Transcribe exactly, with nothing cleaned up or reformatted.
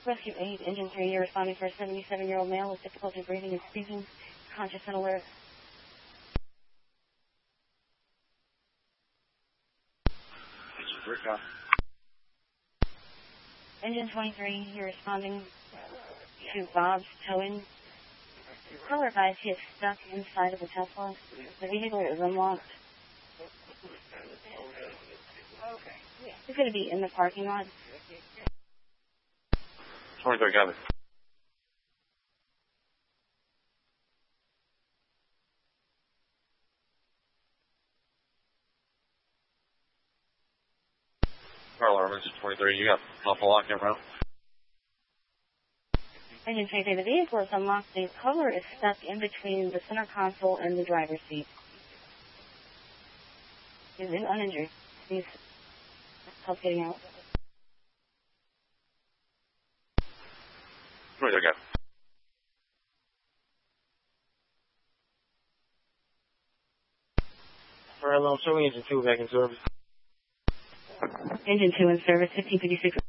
Rescue eight, Engine three, you're responding for a seventy-seven-year-old male with difficulty breathing and speaking, conscious and alert. Engine twenty-three, you're responding to Bob's towing. Caller advised he is stuck inside of the Tesla. The vehicle is unlocked. He's going to be in the parking lot. twenty-three, got it. Car alarm, engine twenty-three, you got lawful lock in route. Engine twenty-three, the vehicle is unlocked. The caller is stuck in between the center console and the driver's seat. He's uninjured. He's help getting out. twenty-three, got it. Alright, I'm showing engine two back in service. Engine two in service, fifteen fifty-six.